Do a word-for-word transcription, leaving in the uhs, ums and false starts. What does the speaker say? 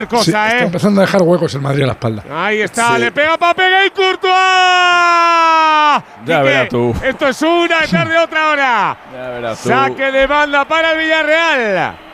cosa, sí, ¿eh? Está empezando a dejar huecos el Madrid a la espalda. Ahí está, Sí. le pega para pegar y Courtois. Ya verás tú. Esto es una, tarde otra hora. Ya verás tú. Saque de banda para el Villarreal.